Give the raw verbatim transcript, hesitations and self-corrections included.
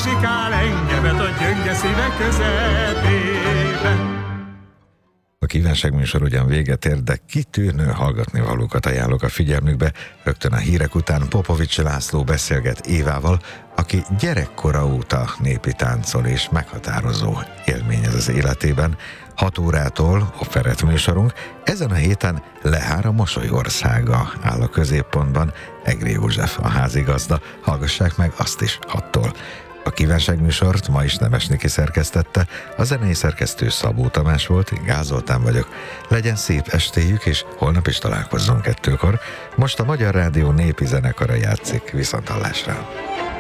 muzsikál engemet a gyönge szívek közepébe. A kívánságműsor ugyan véget ér, de kitűnő hallgatni valókat ajánlok a figyelmükbe. Rögtön a hírek után Popovics László beszélget Évával, aki gyerekkora óta népi táncol, és meghatározó élmény ez az életében. Hat órától operett műsorunk, ezen a héten Lehár a Mosoly országa áll a középpontban, Egri József a házigazda, hallgassák meg azt is hattól. A kívánságműsort ma is Nemes Niki szerkesztette, a zenei szerkesztő Szabó Tamás volt, én Gál Zoltán vagyok. Legyen szép estéjük, és holnap is találkozzunk kettőkor. Most a Magyar Rádió népi zenekara játszik, viszonthallásra.